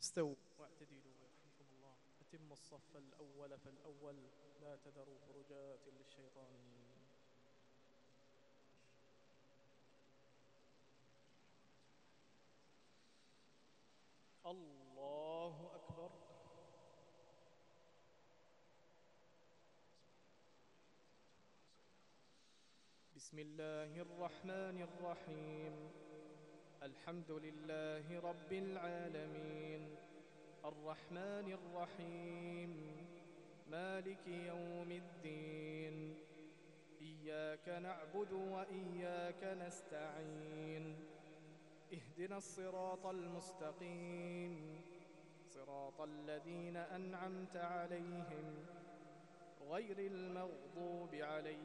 استووا واعتدلوا يرحمكم الله. أتموا الصف الأول فالأول، لا تذروا فرجات للشيطان. الله أكبر. بسم الله الرحمن الرحيم. الحمد لله رب العالمين، الرحمن الرحيم، مالك يوم الدين. إياك نعبد وإياك نستعين. اهدنا الصراط المستقيم، صراط الذين أنعمت عليهم غير المغضوب عليهم